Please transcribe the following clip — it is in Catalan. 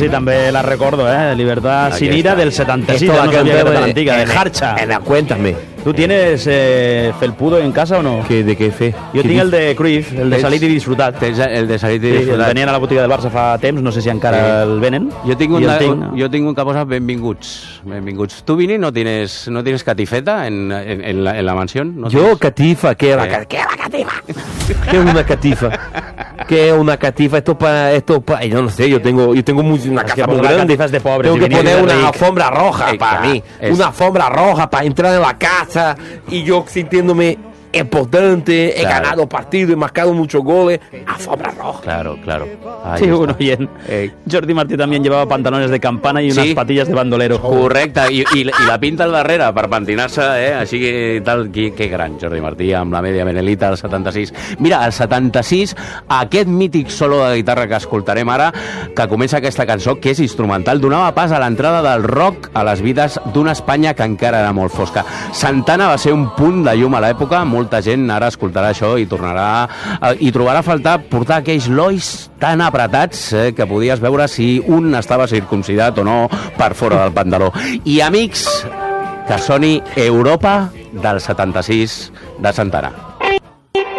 sí, també la recordo, Libertad sin ira del 76, Esto no la sabía que era cantaba tan antigua, de Harcha. Cuéntame. ¿Tú tienes felpudo en casa o no? ¿De qué fe? Jo tinc el de Cruyff, el de salir i disfrutar. Tens el de salir i Sí, el disfrutar. tenien a la botiga del Barça fa temps, no sé si encara el venen. Jo tinc I el tinc. yo tengo un que posa benvinguts. ¿Tú, Vini, no tienes catifeta en la mansión? ¿No Yo, tienes? catifa, ¿qué es la catifa? ¿Qué es una catifa? ¿Qué es una catifa? Esto para, yo no sé, yo tengo una casa muy la grande. catifa es de pobres, Tengo y que venir poner de una rico. alfombra roja para claro, mí, es- una alfombra roja para entrar en la casa y yo sintiéndome importante, he Claro. ganado partidos, he marcado muchos goles, alfombra roja. Claro. Ahí Sí, está. un oient. Jordi Martí también llevaba pantalones de campana y unas Sí. patillas de bandolero. Correcte, i la pinta al darrere per pentinar-se, així que tal, que gran, Jordi Martí, amb la Media Benelita al 76. Mira, al 76, aquest mític solo de guitarra que escoltarem ara, que comença aquesta cançó, que és instrumental, donava pas a l'entrada del rock a les vides d'una Espanya que encara era molt fosca. Santana va ser un punt de llum a l'època, molta gent ara escoltarà això i tornarà i trobarà a faltar portar aquells lois tan apretats que podies veure si un estava circumcidat o no per fora del pantaló. I amics, que soni Europa del 76 de Santana.